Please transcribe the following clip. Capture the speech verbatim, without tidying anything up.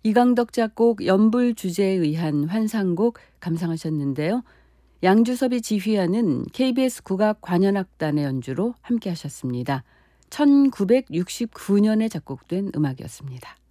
이강덕 작곡 연불 주제에 의한 환상곡 감상하셨는데요. 양주섭이 지휘하는 케이비에스 국악 관현악단의 연주로 함께 하셨습니다. 천구백육십구 년에 작곡된 음악이었습니다.